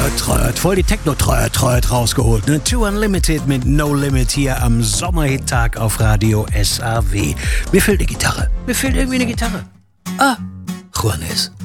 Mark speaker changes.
Speaker 1: Voll die Techno-Treuert rausgeholt, ne? Too Unlimited mit No Limit hier am Sommerhittag auf Radio SAW. Mir fehlt eine Gitarre. Mir fehlt irgendwie eine Gitarre. Juanes.